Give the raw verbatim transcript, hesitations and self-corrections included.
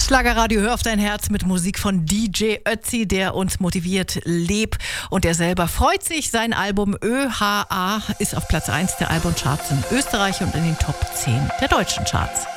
Schlagerradio, hör auf dein Herz mit Musik von D J Ötzi, der uns motiviert, leb. Und er selber freut sich. Sein Album Ö H A ist auf Platz eins der Albumcharts in Österreich und in den Top zehn der deutschen Charts.